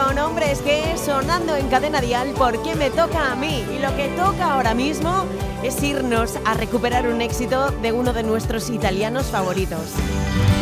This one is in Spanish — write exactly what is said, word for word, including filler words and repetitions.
con Hombres G sonando en Cadena Dial porque me toca a mí. Y lo que toca ahora mismo es irnos a recuperar un éxito de uno de nuestros italianos favoritos.